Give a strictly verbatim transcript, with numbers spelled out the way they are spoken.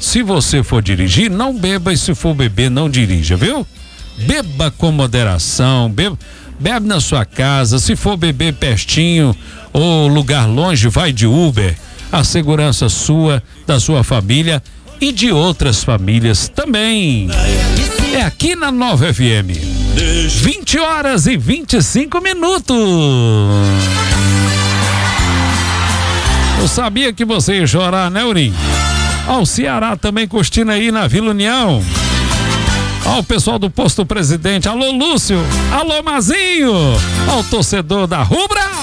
Se você for dirigir, não beba, e se for beber, não dirija, viu? Beba com moderação, beba, bebe na sua casa. Se for beber pertinho ou lugar longe, vai de Uber. A segurança sua, da sua família e de outras famílias também. É aqui na Nova F M. vinte horas e vinte e cinco minutos. Eu sabia que você ia chorar, né, Urim? Ó, o Ceará também curtindo aí na Vila União. Ó, o pessoal do Posto Presidente. Alô, Lúcio. Alô, Mazinho. Ó, o torcedor da Rubra.